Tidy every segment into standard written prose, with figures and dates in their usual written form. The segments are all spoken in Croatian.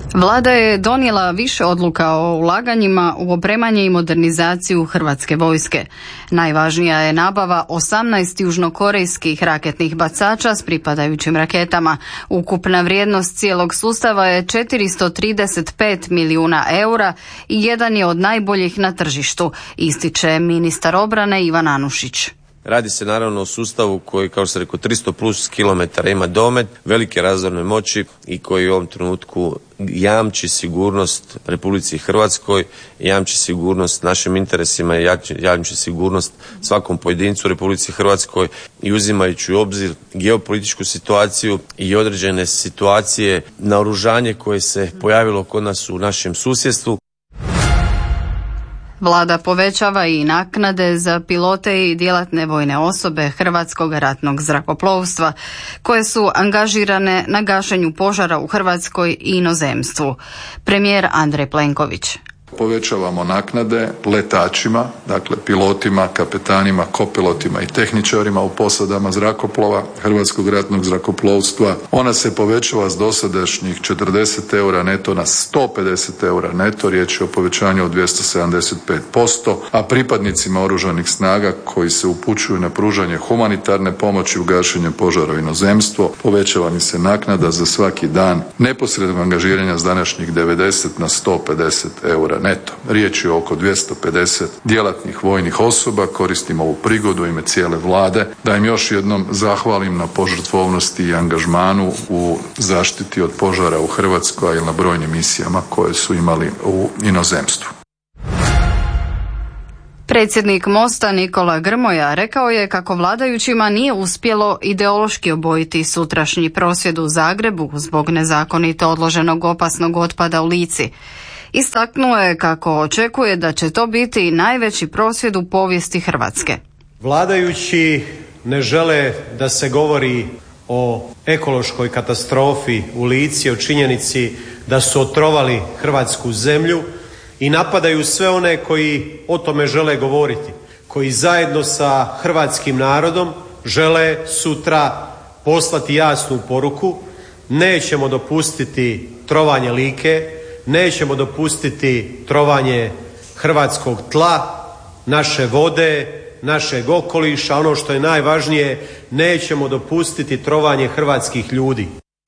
Vlada je donijela više odluka o ulaganjima u opremanje i modernizaciju Hrvatske vojske. Najvažnija je nabava 18 južnokorejskih raketnih bacača s pripadajućim raketama. Ukupna vrijednost cijelog sustava je 435 milijuna eura i jedan je od najboljih na tržištu, ističe ministar obrane Ivan Anušić. Radi se naravno o sustavu koji, kao što sam rekao, 300 plus kilometara ima domet, velike razorne moći i koji u ovom trenutku jamči sigurnost Republici Hrvatskoj, jamči sigurnost našim interesima i jamči sigurnost svakom pojedincu u Republici Hrvatskoj i uzimajući u obzir geopolitičku situaciju i određene situacije, naoružanje koje se pojavilo kod nas u našem susjedstvu. Vlada povećava i naknade za pilote i djelatne vojne osobe Hrvatskog ratnog zrakoplovstva koje su angažirane na gašenju požara u Hrvatskoj i inozemstvu. Premijer Andrej Plenković. Povećavamo naknade letačima, dakle pilotima, kapetanima, kopilotima i tehničarima u posadama zrakoplova Hrvatskog ratnog zrakoplovstva. Ona se povećava s dosadašnjih 40 eura neto na 150 eura neto, riječ je o povećanju od 275%, a pripadnicima oružanih snaga koji se upućuju na pružanje humanitarne pomoći u gašenju požara u inozemstvo, povećava im se naknada za svaki dan neposrednog angažiranja s današnjih 90 na 150 eura neto. Riječ je o oko 250 djelatnih vojnih osoba. Koristim ovu prigodu u ime cijele Vlade da im još jednom zahvalim na požrtvovnosti i angažmanu u zaštiti od požara u Hrvatskoj ili na brojnim misijama koje su imali u inozemstvu. Predsjednik Mosta Nikola Grmoja rekao je kako vladajućima nije uspjelo ideološki obojiti sutrašnji prosvjed u Zagrebu zbog nezakonito odloženog opasnog otpada u Lici. Istaknuo je kako očekuje da će to biti najveći prosvjed u povijesti Hrvatske. Vladajući ne žele da se govori o ekološkoj katastrofi u Lici, o činjenici da su otrovali hrvatsku zemlju i napadaju sve one koji o tome žele govoriti, koji zajedno sa hrvatskim narodom žele sutra poslati jasnu poruku: nećemo dopustiti trovanje Like, nećemo dopustiti trovanje hrvatskog tla, naše vode, našeg okoliša, ono što je najvažnije, nećemo dopustiti trovanje hrvatskih ljudi.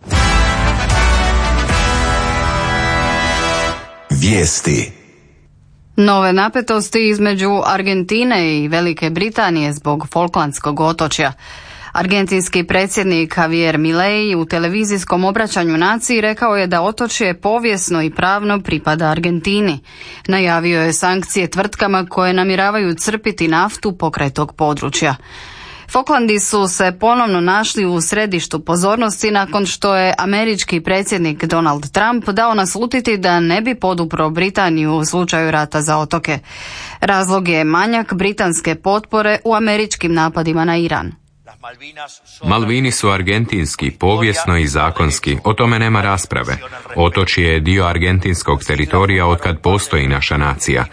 Vijesti. Nove napetosti između Argentine i Velike Britanije zbog Falklandskog otočja. Argentinski predsjednik Javier Milei u televizijskom obraćanju naciji rekao je da otočje povijesno i pravno pripada Argentini. Najavio je sankcije tvrtkama koje namjeravaju crpiti naftu pokraj tog područja. Falklandi su se ponovno našli u središtu pozornosti nakon što je američki predsjednik Donald Trump dao naslutiti da ne bi podupro Britaniju u slučaju rata za otoke. Razlog je manjak britanske potpore u američkim napadima na Iran. Malvini su argentinski, povijesno i zakonski, o tome nema rasprave. Otočje je dio argentinskog teritorija otkad postoji naša nacija.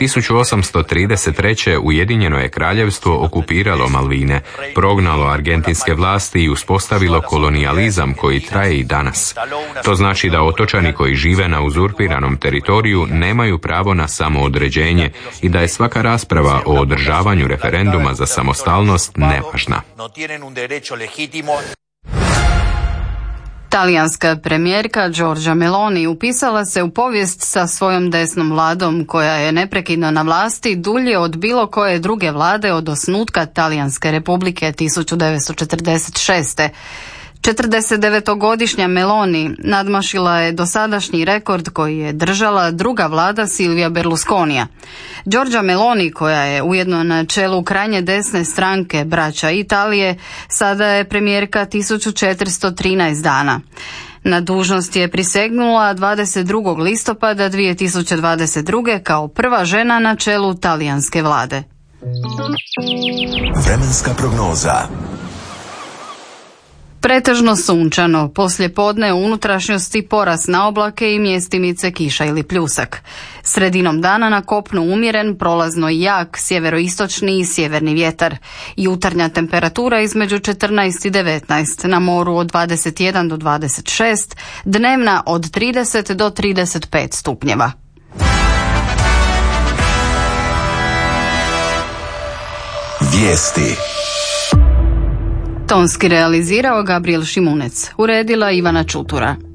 1833. Ujedinjeno je kraljevstvo okupiralo Malvine, prognalo argentinske vlasti i uspostavilo kolonijalizam koji traje i danas. To znači da otočani koji žive na uzurpiranom teritoriju nemaju pravo na samoodređenje i da je svaka rasprava o održavanju referenduma za samostalnost nevažna. Talijanska premijerka Giorgia Meloni upisala se u povijest sa svojom desnom vladom koja je neprekidno na vlasti dulje od bilo koje druge vlade od osnutka Talijanske republike 1946. 49-godišnja Meloni nadmašila je dosadašnji rekord koji je držala druga vlada Silvija Berlusconija. Giorgia Meloni, koja je ujedno na čelu krajnje desne stranke Braća Italije, sada je premijerka 1413 dana. Na dužnost je prisegnula 22. listopada 2022. kao prva žena na čelu talijanske vlade. Vremenska prognoza. Pretežno sunčano, poslijepodne u unutrašnjosti porast na oblake i mjestimice kiša ili pljusak. Sredinom dana na kopnu umjeren, prolazno jak sjeveroistočni i sjeverni vjetar. Jutarnja temperatura između 14 i 19, na moru od 21 do 26, dnevna od 30 do 35 stupnjeva. Vijesti. Tonski realizirao Gabriel Šimunec, uredila Ivana Čutura.